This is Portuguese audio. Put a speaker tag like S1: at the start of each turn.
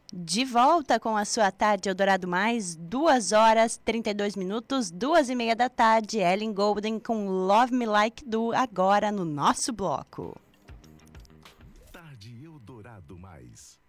S1: De volta com a sua tarde Eldorado Mais, 2 horas 32 minutos, 2:30 da tarde, Ellen Golden com Love Me Like Do, agora no nosso bloco.
S2: Tarde Eldorado Mais.